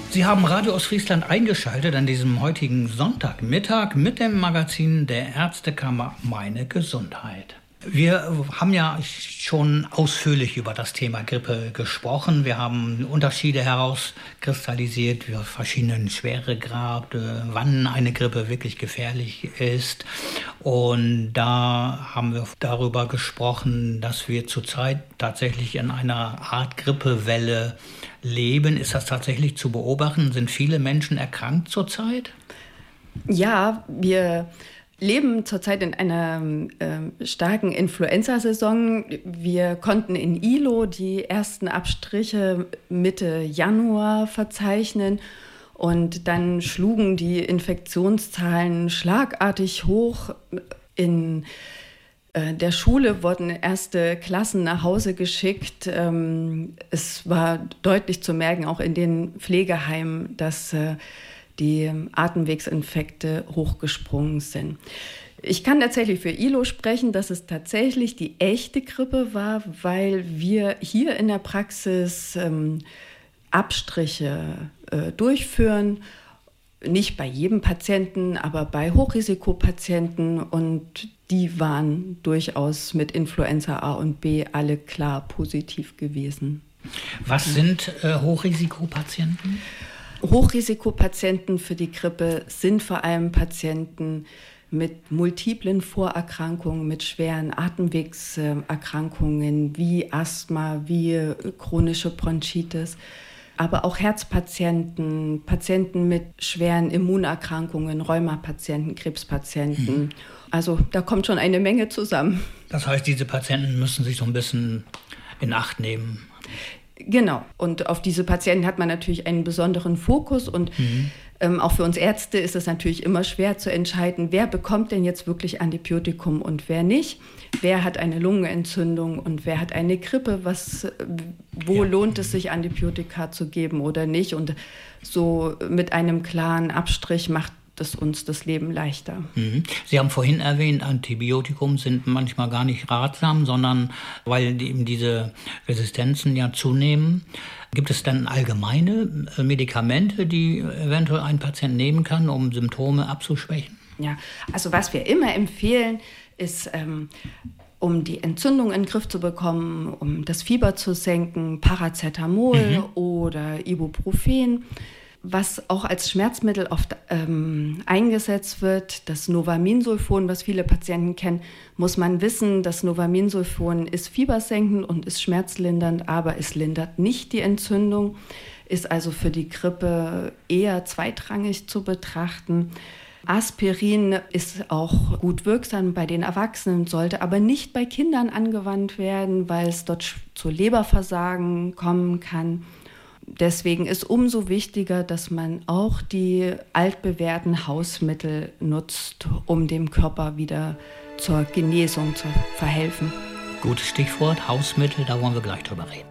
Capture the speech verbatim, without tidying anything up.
Sie haben Radio Ostfriesland eingeschaltet an diesem heutigen Sonntagmittag mit dem Magazin der Ärztekammer Meine Gesundheit. Wir haben ja schon ausführlich über das Thema Grippe gesprochen. Wir haben Unterschiede herauskristallisiert, wie verschiedene Schweregrade, wann eine Grippe wirklich gefährlich ist. Und da haben wir darüber gesprochen, dass wir zurzeit tatsächlich in einer Art Grippewelle leben. Ist das tatsächlich zu beobachten? Sind viele Menschen erkrankt zurzeit? Ja, wir leben zurzeit in einer äh, starken Influenza-Saison. Wir konnten in Ilo die ersten Abstriche Mitte Januar verzeichnen und dann schlugen die Infektionszahlen schlagartig hoch. In äh, der Schule wurden erste Klassen nach Hause geschickt. Ähm, es war deutlich zu merken, auch in den Pflegeheimen, dass äh, die Atemwegsinfekte hochgesprungen sind. Ich kann tatsächlich für Ilo sprechen, dass es tatsächlich die echte Grippe war, weil wir hier in der Praxis ähm, Abstriche äh, durchführen. Nicht bei jedem Patienten, aber bei Hochrisikopatienten. Und die waren durchaus mit Influenza A und B alle klar positiv gewesen. Was sind äh, Hochrisikopatienten? Hochrisikopatienten für die Grippe sind vor allem Patienten mit multiplen Vorerkrankungen, mit schweren Atemwegserkrankungen wie Asthma, wie chronische Bronchitis, aber auch Herzpatienten, Patienten mit schweren Immunerkrankungen, Rheumapatienten, Krebspatienten. Mhm. Also da kommt schon eine Menge zusammen. Das heißt, diese Patienten müssen sich so ein bisschen in Acht nehmen. Genau. Und auf diese Patienten hat man natürlich einen besonderen Fokus. Und mhm. ähm, auch für uns Ärzte ist es natürlich immer schwer zu entscheiden, wer bekommt denn jetzt wirklich Antibiotikum und wer nicht. Wer hat eine Lungenentzündung und wer hat eine Grippe. Was, wo ja. lohnt es sich, Antibiotika zu geben oder nicht? Und so mit einem klaren Abstrich macht es uns das Leben leichter. Mhm. Sie haben vorhin erwähnt, Antibiotikum sind manchmal gar nicht ratsam, sondern weil eben diese Resistenzen ja zunehmen. Gibt es dann allgemeine Medikamente, die eventuell ein Patient nehmen kann, um Symptome abzuschwächen? Ja, also was wir immer empfehlen, ist, ähm, um die Entzündung in den Griff zu bekommen, um das Fieber zu senken, Paracetamol mhm. oder Ibuprofen. Was auch als Schmerzmittel oft ähm, eingesetzt wird, das Novaminsulfon, was viele Patienten kennen, muss man wissen, das Novaminsulfon ist fiebersenkend und ist schmerzlindernd, aber es lindert nicht die Entzündung, ist also für die Grippe eher zweitrangig zu betrachten. Aspirin ist auch gut wirksam bei den Erwachsenen, sollte aber nicht bei Kindern angewandt werden, weil es dort zu Leberversagen kommen kann. Deswegen ist umso wichtiger, dass man auch die altbewährten Hausmittel nutzt, um dem Körper wieder zur Genesung zu verhelfen. Gutes Stichwort, Hausmittel, da wollen wir gleich drüber reden.